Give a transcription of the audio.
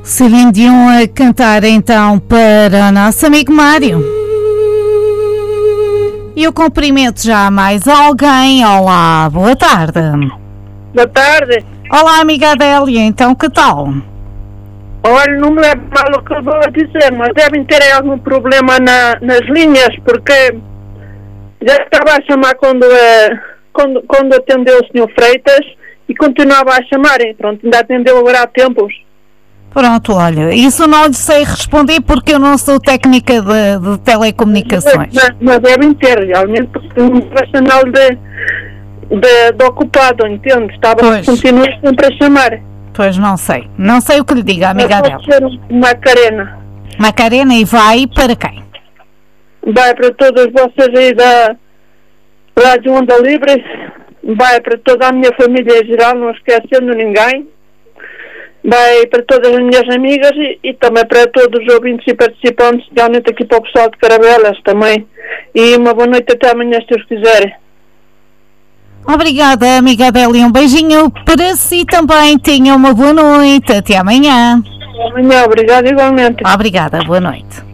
Celine Dion a cantar então para o nosso amigo Mário. E eu cumprimento já mais alguém. Olá, boa tarde. Boa tarde. Olá, amiga Adélia, então que tal? Olha, não me leve mal o que eu vou dizer, mas devem ter algum problema nas linhas, porque já estava a chamar quando atendeu o Sr. Freitas e continuava a chamar, e pronto, ainda atendeu agora há tempos. Pronto, olha, isso não lhe sei responder porque eu não sou técnica de telecomunicações. Mas devem ter, realmente, porque um profissional de ocupado, entende? Continua sempre a chamar. Pois não sei o que lhe diga, amiga dela. Macarena. Macarena, e vai para quem? Vai para todos vocês aí da Rádio Onda Livre, vai para toda a minha família em geral, não esquecendo ninguém. Vai para todas as minhas amigas e também para todos os ouvintes e participantes, especialmente aqui para o pessoal de Caravelas também. E uma boa noite até amanhã, se Deus quiser. Obrigada, amiga Adélia. Um beijinho para si também. Tenha uma boa noite. Até amanhã. Até amanhã, obrigada igualmente. Obrigada, boa noite.